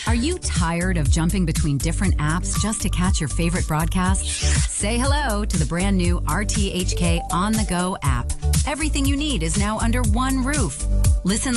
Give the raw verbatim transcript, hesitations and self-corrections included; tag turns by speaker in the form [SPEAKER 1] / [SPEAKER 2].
[SPEAKER 1] Are you tired of jumping between different apps just to catch your favorite broadcast? Say hello to the brand new R T H K On The Go app. Everything you need is now under one roof. Listen